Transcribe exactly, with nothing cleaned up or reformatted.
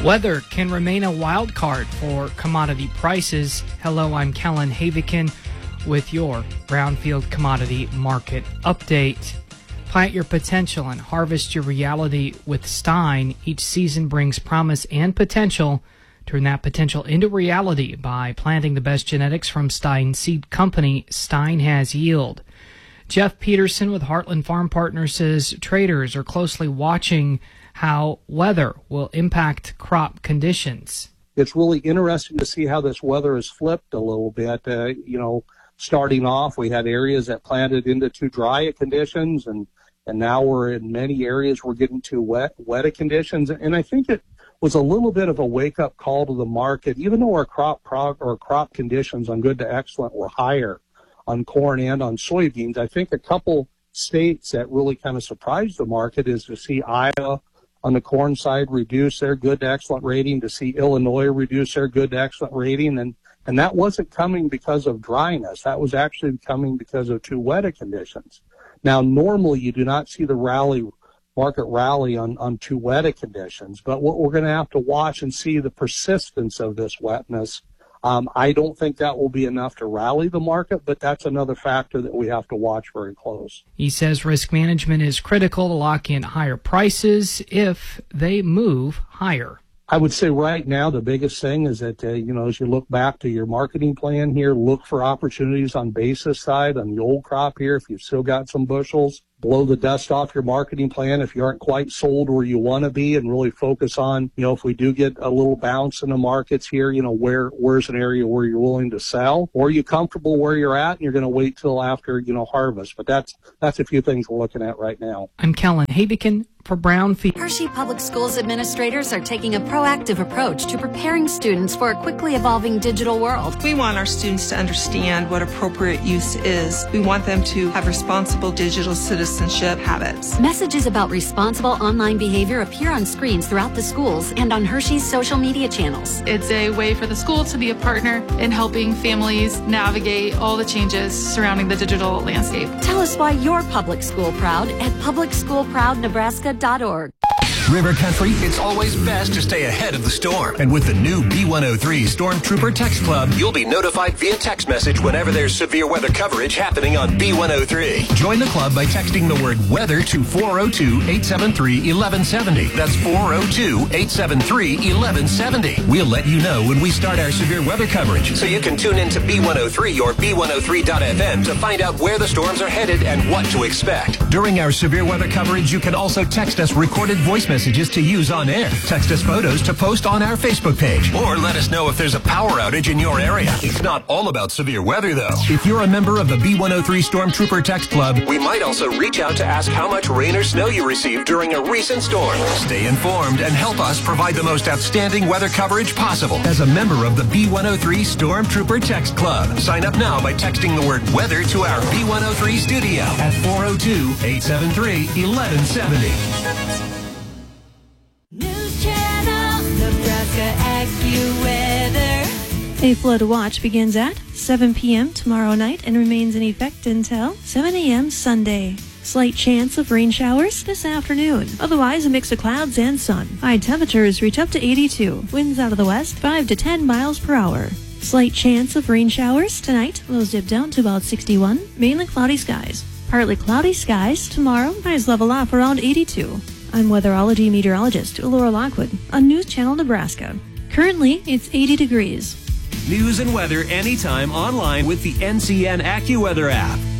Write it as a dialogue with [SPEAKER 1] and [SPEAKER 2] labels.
[SPEAKER 1] Weather can remain a wild card for commodity prices. Hello, I'm Kellen Havikin with your Brownfield Commodity Market Update. Plant your potential and harvest your reality with Stine. Each season brings promise and potential. Turn that potential into reality by planting the best genetics from Stine Seed Company. Stine has yield. Jeff Peterson with Heartland Farm Partners says traders are closely watching how weather will impact crop conditions.
[SPEAKER 2] It's really interesting to see how this weather has flipped a little bit. Uh, you know, starting off, we had areas that planted into too dry conditions, and, and now we're in many areas we're getting too wet, wet conditions. And I think it was a little bit of a wake-up call to the market. Even though our crop prog- or crop conditions on good to excellent were higher on corn and on soybeans, I think a couple states that really kind of surprised the market is to see Iowa on the corn side reduce their good to excellent rating, to see Illinois reduce their good to excellent rating. And, and that wasn't coming because of dryness. That was actually coming because of too wet conditions. Now, normally you do not see the rally, market rally on, on too wet conditions. But what we're going to have to watch and see the persistence of this wetness. Um, I don't think that will be enough to rally the market, but that's another factor that we have to watch very close.
[SPEAKER 1] He says risk management is critical to lock in higher prices if they move higher.
[SPEAKER 2] I would say right now the biggest thing is that, uh, you know, as you look back to your marketing plan here, look for opportunities on basis side, on the old crop here, if you've still got some bushels. Blow the dust off your marketing plan if you aren't quite sold where you want to be, and really focus on, you know, if we do get a little bounce in the markets here, you know, where where's an area where you're willing to sell, or are you comfortable where you're at and you're going to wait till after, you know, harvest. But that's that's a few things we're looking at right now.
[SPEAKER 1] I'm Kellen Havikin for Brownfield.
[SPEAKER 3] Hershey Public Schools administrators are taking a proactive approach to preparing students for a quickly evolving digital world.
[SPEAKER 4] We want our students to understand what appropriate use is. We want them to have responsible digital citizenship habits.
[SPEAKER 3] Messages about responsible online behavior appear on screens throughout the schools and on Hershey's social media channels.
[SPEAKER 5] It's a way for the school to be a partner in helping families navigate all the changes surrounding the digital landscape.
[SPEAKER 3] Tell us why you're public school proud at public school proud nebraska dot org.
[SPEAKER 6] River Country, it's always best to stay ahead of the storm. And with the new B one oh three Stormtrooper Text Club, you'll be notified via text message whenever there's severe weather coverage happening on B one oh three. Join the club by texting the word weather to four oh two, eight seven three, one one seven oh. That's four oh two, eight seven three, one one seven oh. We'll let you know when we start our severe weather coverage, so you can tune in to B one oh three or B one oh three dot F M to find out where the storms are headed and what to expect. During our severe weather coverage, you can also text us recorded voice messages to use on air. Text us photos to post on our Facebook page. Or let us know if there's a power outage in your area. It's not all about severe weather, though. If you're a member of the B one oh three Stormtrooper Text Club, we might also reach out to ask how much rain or snow you received during a recent storm. Stay informed and help us provide the most outstanding weather coverage possible as a member of the B one oh three Stormtrooper Text Club. Sign up now by texting the word weather to our B one oh three studio at four oh two, eight seven three, one one seven oh.
[SPEAKER 7] News Channel, Nebraska AccuWeather.
[SPEAKER 8] A flood watch begins at seven p.m. tomorrow night and remains in effect until seven a.m. Sunday. Slight chance of rain showers this afternoon. Otherwise, a mix of clouds and sun. High temperatures reach up to eighty-two. Winds out of the west, five to ten miles per hour. Slight chance of rain showers tonight. Lows dip down to about sixty-one. Mainly cloudy skies. Partly cloudy skies tomorrow. Highs level off around eighty-two. I'm weatherology meteorologist Laura Lockwood on News Channel Nebraska. Currently, it's eighty degrees.
[SPEAKER 9] News and weather anytime online with the N C N AccuWeather app.